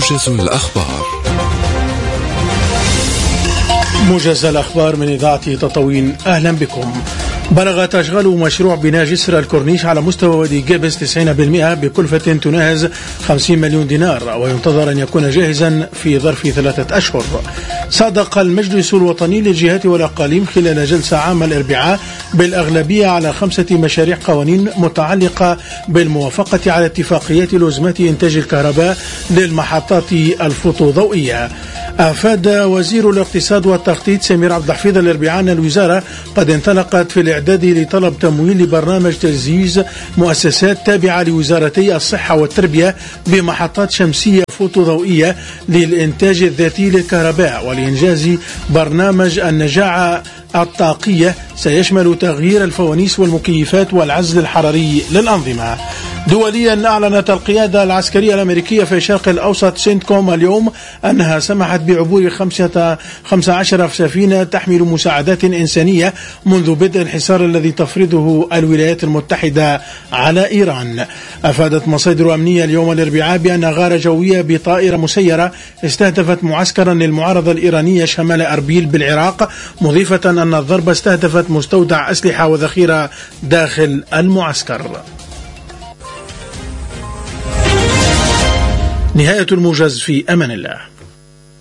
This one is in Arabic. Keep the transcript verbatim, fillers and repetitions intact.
موجز الأخبار. موجز الأخبار من إذاعة تطاوين، أهلا بكم. بلغت أشغال مشروع بناء جسر الكورنيش على مستوى وادي جابس تسعين بالمئة بكلفة تناهز خمسين مليون دينار، وينتظر أن يكون جاهزا في ظرف ثلاثة أشهر. صادق المجلس الوطني للجهات والأقاليم خلال جلسة عام الأربعاء بالأغلبية على خمسة مشاريع قوانين متعلقة بالموافقة على اتفاقيات لزمات إنتاج الكهرباء للمحطات الفوتوضوئية. أفاد وزير الاقتصاد والتخطيط سمير عبد الحفيظ الأربعاء أن الوزارة قد انطلقت في الإعداد لطلب تمويل لبرنامج تجهيز مؤسسات تابعة لوزارتي الصحة والتربية بمحطات شمسية فوتوضوئية للإنتاج الذاتي للكهرباء ولإنجاز برنامج النجاعة الطاقية سيشمل تغيير الفوانيس والمكيفات والعزل الحراري للأنظمة. دوليا، أعلنت القيادة العسكرية الأمريكية في الشرق الأوسط سينتكوم اليوم أنها سمحت بعبور خمسة عشر سفينة تحمل مساعدات إنسانية منذ بدء الحصار الذي تفرضه الولايات المتحدة على إيران. أفادت مصادر أمنية اليوم الأربعاء بأن غارة جوية بطائرة مسيرة استهدفت معسكرا للمعارضة الإيرانية شمال أربيل بالعراق، مضيفة أن الضربة استهدفت مستودع أسلحة وذخيرة داخل المعسكر. نهاية الموجز، في أمان الله.